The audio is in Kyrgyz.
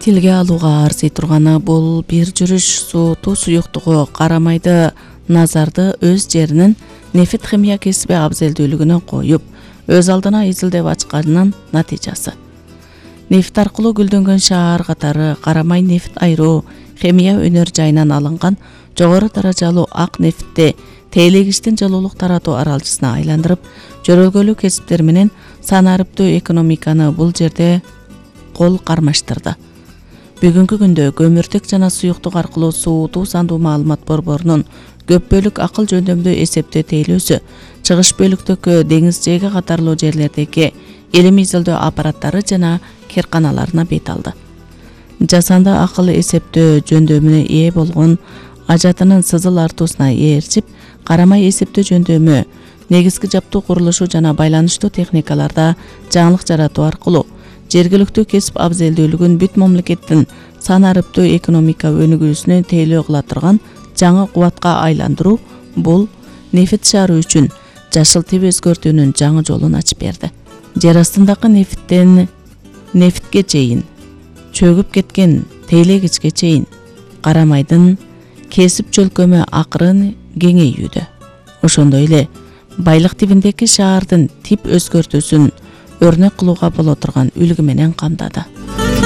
тилге алууга арзый турганы бул бир жүрүш сууту суюктугу карамайды назарды өз жеринин нефт химия кесиби абзелдүүлүгүнө коюп, өз алдына изилдеп ачканынын натыйжасы. Нефт аркылуу гүлдөнгөн шаар катары карамай нефт айруу химия өнөр жайынан алынган жогору даражалуу ак нефтти тейлегичтин жылуулук таратуу аралчысына айландырып, жөрөлгөлүү кесиптер менен санарыптуу экономиканы бул жерде кол кармаштырды. Бүгүнкү күндө көмүртек жана суюктук аркылуу суутуу сандуу маалымат борборунун көп бөлүк акыл жөндөмдүү эсептөө тейлөөсү, чыгыш бөлүктөгү деңиз жээги катарлуу жерлердеги илим изилдөө аппараттары жана керканаларына бет алды. Жасанды акыл эсептөө жөндөмүнө ээ болгон ажатынын сызыл артуусуна ээрчип, карамай эсептөө жөндөмү, негизги жаптуу курулушу жана байланыштуу техникаларда жаңылык жаратуу аркылуу жергиликтүү кесип абзелдүүлүгүн бүт мамлекеттин санарыптуу экономика өнүгүүсүнө тейлөө кыла турган жаңы кубатка айландыруу бул нефт шаары үчүн жашыл тип өзгөртүүнүн жаңы жолун ачып берди. Жер астындагы нефттен нефтке чейин, чөгүп кеткен тейлегичке чейин карамайдын кесип чөлкөмү акырын кеңейүүдө. Ошондой эле байлык тибиндеги шаардын тип өзгөртүүсүн өрнөк кылууга боло турган үлгү менен камдады.